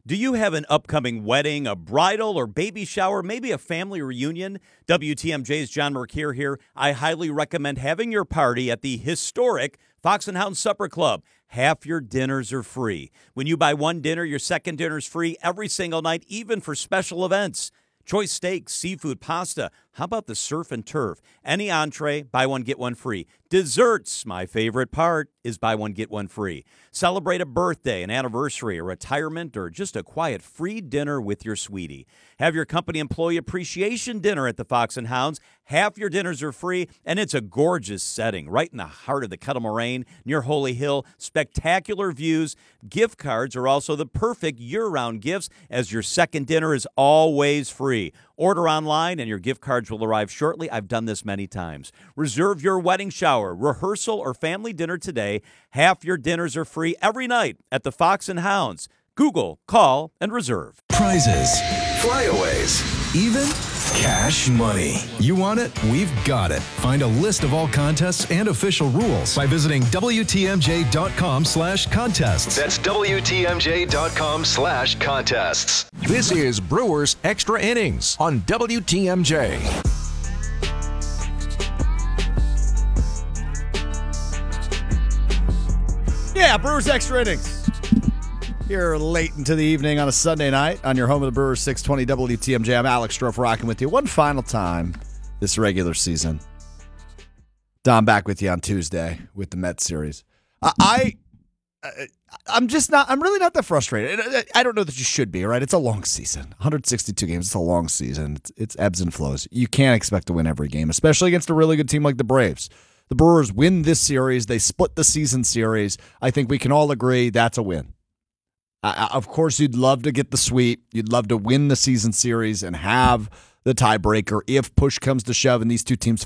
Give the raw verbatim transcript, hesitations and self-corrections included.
Do you have an upcoming wedding, a bridal or baby shower, maybe a family reunion? W T M J's John Mercure here. I highly recommend having your party at the historic Fox and Hound Supper Club. Half your dinners are free. When you buy one dinner, your second dinner is free every single night, even for special events. Choice steaks, seafood, pasta. How about the surf and turf? Any entree, buy one, get one free. Desserts, my favorite part, is buy one, get one free. Celebrate a birthday, an anniversary, a retirement, or just a quiet free dinner with your sweetie. Have your company employee appreciation dinner at the Fox and Hounds. Half your dinners are free, and it's a gorgeous setting right in the heart of the Kettle Moraine near Holy Hill. Spectacular views. Gift cards are also the perfect year-round gifts, as your second dinner is always free. Order online, and your gift cards will arrive shortly. I've done this many times. Reserve your wedding shower, rehearsal, or family dinner today. Half your dinners are free every night at the Fox and Hounds. Google, call, and reserve. Prizes, flyaways, even cash money. You want it? We've got it. Find a list of all contests and official rules by visiting W T M J dot com slash contests. That's W T M J dot com slash contests. This is Brewers Extra Innings on W T M J. Yeah, Brewers Extra Innings. Here late into the evening on a Sunday night on your home of the Brewers, six twenty W T M J. I'm Alex Strofe rocking with you one final time this regular season. Don back with you on Tuesday with the Mets series. Uh, I, I, I'm just not, I'm really not that frustrated. I, I don't know that you should be, right? It's a long season. one hundred sixty-two games. It's a long season. It's, it's ebbs and flows. You can't expect to win every game, especially against a really good team like the Braves. The Brewers win this series. They split the season series. I think we can all agree that's a win. Uh, of course, you'd love to get the sweep. You'd love to win the season series and have the tiebreaker if push comes to shove and these two teams